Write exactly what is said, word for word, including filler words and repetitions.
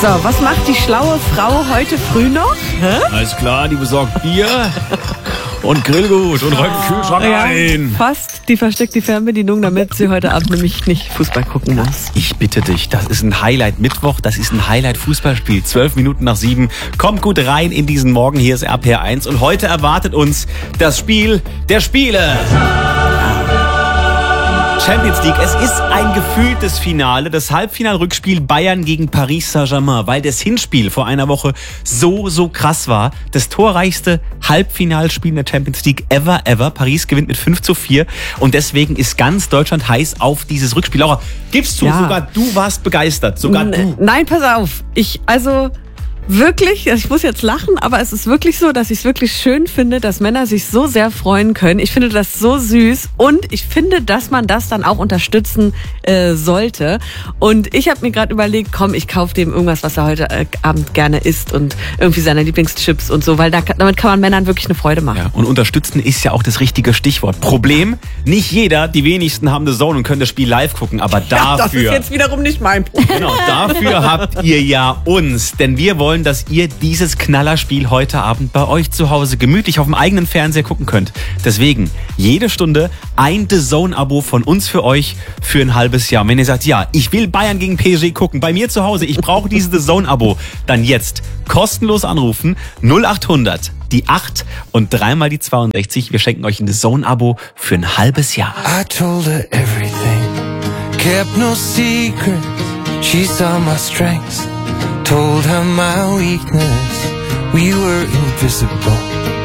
So, was macht die schlaue Frau heute früh noch? Hä? Alles klar, die besorgt Bier und Grillgut und räumt den Kühlschrank Ja, ein. fast. Die versteckt die Fernbedienung, damit sie heute Abend nämlich nicht Fußball gucken muss. Ich bitte dich, das ist ein Highlight Mittwoch, das ist ein Highlight Fußballspiel. Zwölf Minuten nach sieben. Kommt gut rein in diesen Morgen. Hier ist R P R eins und heute erwartet uns das Spiel der Spiele. Champions League, es ist ein gefühltes Finale, das Halbfinal-Rückspiel Bayern gegen Paris Saint-Germain, weil das Hinspiel vor einer Woche so, so krass war. Das torreichste Halbfinalspiel in der Champions League ever, ever. Paris gewinnt mit fünf zu vier und deswegen ist ganz Deutschland heiß auf dieses Rückspiel. Laura, gibst du, Ja. sogar du warst begeistert, sogar N- du. Nein, pass auf. Ich, also... Wirklich, ich muss jetzt lachen, aber es ist wirklich so, dass ich es wirklich schön finde, dass Männer sich so sehr freuen können. Ich finde das so süß und ich finde, dass man das dann auch unterstützen äh, sollte. Und ich habe mir gerade überlegt, komm, ich kaufe dem irgendwas, was er heute äh, Abend gerne isst und irgendwie seine Lieblingschips und so, weil da, damit kann man Männern wirklich eine Freude machen. Ja, und unterstützen ist ja auch das richtige Stichwort. Problem, nicht jeder, die wenigsten haben The Zone und können das Spiel live gucken, aber dafür... Ja, das ist jetzt wiederum nicht mein Problem. Genau, dafür habt ihr ja uns, denn wir wollen, dass ihr dieses Knallerspiel heute Abend bei euch zu Hause gemütlich auf dem eigenen Fernseher gucken könnt. Deswegen jede Stunde ein The Zone-Abo von uns für euch für ein halbes Jahr. Und wenn ihr sagt, ja, ich will Bayern gegen P S G gucken, bei mir zu Hause, ich brauche dieses The Zone-Abo, dann jetzt kostenlos anrufen null acht hundert, die acht und dreimal die zweiundsechzig. Wir schenken euch ein The Zone-Abo für ein halbes Jahr. I told her everything, kept no secrets. She saw my strengths, told her my weakness. We were invisible,